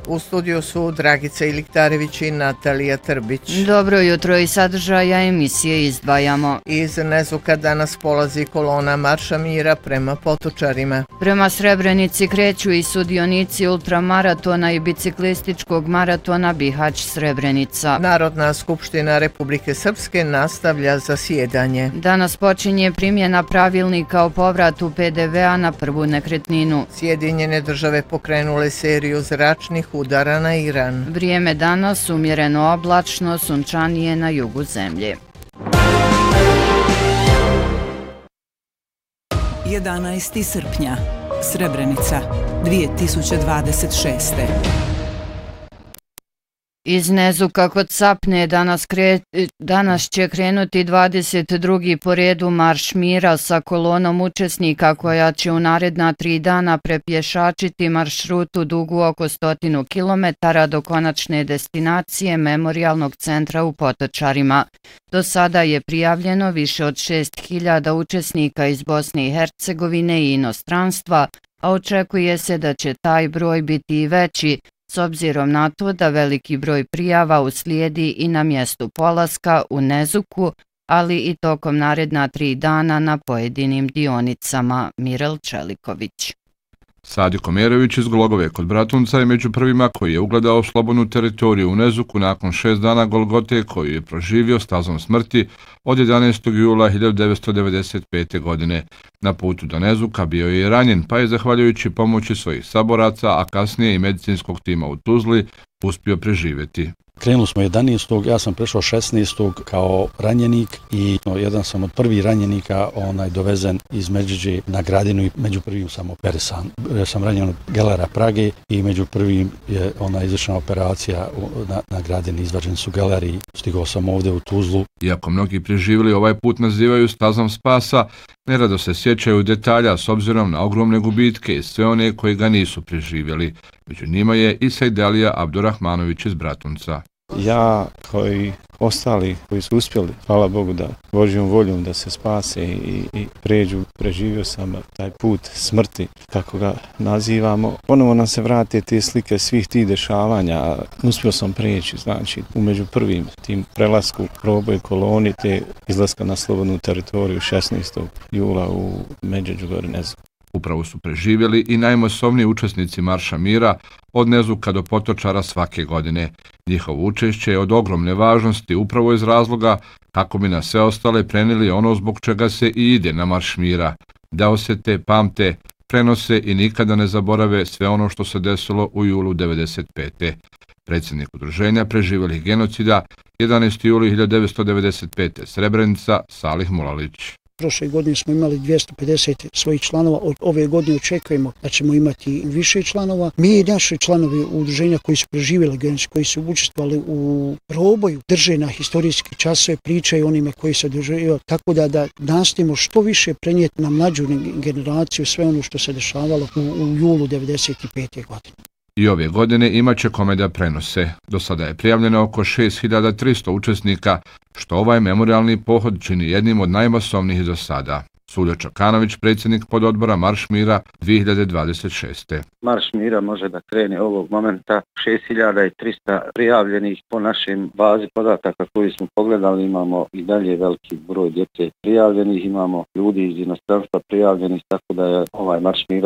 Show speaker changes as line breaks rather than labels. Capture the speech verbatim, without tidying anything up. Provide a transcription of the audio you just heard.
U studiju su Dragica Iliktarević i Natalija Trbić.
Dobro jutro, i sadržaja emisije izdvajamo.
Iz Nezuka danas polazi kolona Marša mira prema Potočarima.
Prema Srebrenici kreću i sudionici ultramaratona i biciklističkog maratona Bihać-Srebrenica.
Narodna skupština Republike Srpske nastavlja zasjedanje.
Danas počinje primjena pravilnika o povratu pe de ve a na prvu nekretninu.
Sjedinjene države pokrenule seriju zračnih udara na Iran.
Vrijeme danas umjereno oblačno, sunčanije na jugu zemlje.
jedanaestog srpnja, Srebrenica, dvije tisuće dvadeset šeste.
Iz Nezuka kod Sapne danas, kre... danas će krenuti dvadeset drugi po redu Marš mira sa kolonom učesnika koja će u naredna tri dana prepješačiti maršrutu dugu oko stotinu kilometara do konačne destinacije Memorijalnog centra u Potočarima. Do sada je prijavljeno više od šest hiljada učesnika iz Bosne i Hercegovine i inostranstva, a očekuje se da će taj broj biti i veći, s obzirom na to da veliki broj prijava uslijedi i na mjestu polaska u Nezuku, ali i tokom naredna tri dana na pojedinim dionicama. Mirel Čeliković.
Sadi Komerović iz Glogove kod Bratunca je među prvima koji je ugledao slobodnu teritoriju u Nezuku nakon šest dana Golgote koju je proživio stazom smrti od jedanaestog jula hiljadu devetsto devedeset pete. godine. Na putu do Nezuka bio je i ranjen, pa je zahvaljujući pomoći svojih saboraca, a kasnije i medicinskog tima u Tuzli, uspio preživjeti.
Krenuli smo jedanaestog ja sam prešao šesnaestog kao ranjenik i no, jedan sam od prvih ranjenika onaj dovezen iz Međuđe na Gradinu i među prvim sam operisan. Ja sam ranjen od Gelera Prage i među prvim je ona izvršena operacija na, na Gradini, izvađeni su Geleri i stigao sam ovdje u Tuzlu.
Iako mnogi preživjeli ovaj put nazivaju stazom spasa, nerado se sjećaju detalja s obzirom na ogromne gubitke i sve one koji ga nisu preživjeli. Među njima je i Sejdelija Abdurahmanović iz Bratunca.
Ja koji ostali koji su uspjeli, hvala Bogu da Božjom voljom da se spase i, i pređu, preživio sam taj put smrti, kako ga nazivamo. Ponovo nam se vrate te slike svih tih dešavanja, uspio sam preći, znači umeđu prvim tim prelasku proboj koloni te izlaska na slobodnu teritoriju šesnaestog jula u Međuđu gore Nezuku.
Upravo su preživjeli i najmasovniji učesnici Marša mira od Nezuka do Potočara svake godine. Njihovo učešće je od ogromne važnosti upravo iz razloga kako bi na sve ostale prenijeli ono zbog čega se i ide na Marš mira, da osjete, pamte, prenose i nikada ne zaborave sve ono što se desilo u julu devedeset pete. Predsjednik udruženja preživjelih genocida jedanaestog jula hiljadu devetsto devedeset pete. Srebrenica Salih Mulalić.
Prošle godine smo imali dvjesto pedeset svojih članova, od ove godine očekujemo da ćemo imati više članova. Mi i naši članovi udruženja koji su preživjeli genocid, koji su učestvovali u proboju, drže na historijski časove, pričaju onime koji se doživio, tako da, da nastavimo što više prenijeti na mlađu generaciju sve ono što se dešavalo u, u julu devedeset pete. godine.
I ove godine imaće kome da prenose. Do sada je prijavljeno oko šest hiljada tristo učesnika, što ovaj memorialni pohod čini jednim od najmasovnijih do sada. Suljo Čakanović, predsjednik pododbora Marš mira dvije hiljade dvadeset šeste.
Marš mira može da krene ovog momenta šest hiljada tristo prijavljenih. Po našem bazi podataka koji smo pogledali imamo i dalje veliki broj djece prijavljenih, imamo ljudi iz inostranstva prijavljenih, tako da je ovaj Marš mira